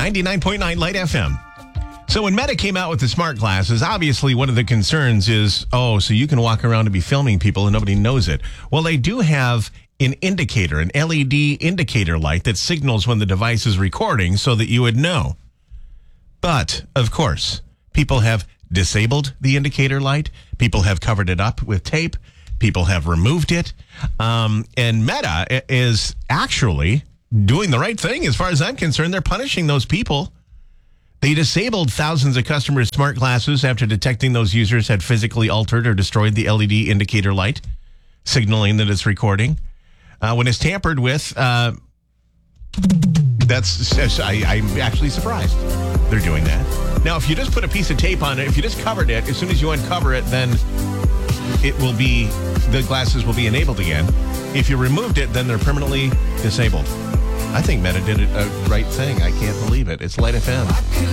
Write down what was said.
99.9 Light FM. So when Meta came out with the smart glasses, obviously one of the concerns is, so you can walk around and be filming people and nobody knows it. Well, they do have an indicator, an LED indicator light that signals when the device is recording so that you would know. But, of course, people have disabled the indicator light. People have covered it up with tape. People have removed it. And Meta is actually doing the right thing as far as I'm concerned. They're punishing those people. They disabled thousands of customers' smart glasses after detecting those users had physically altered or destroyed the LED indicator light, signaling that it's recording. When it's tampered with, I'm actually surprised they're doing that. Now, if you just put a piece of tape on it, if you just covered it, as soon as you uncover it, then the glasses will be enabled again. If you removed it, then they're permanently disabled. I think Meta did a right thing. I can't believe it. It's Light FM.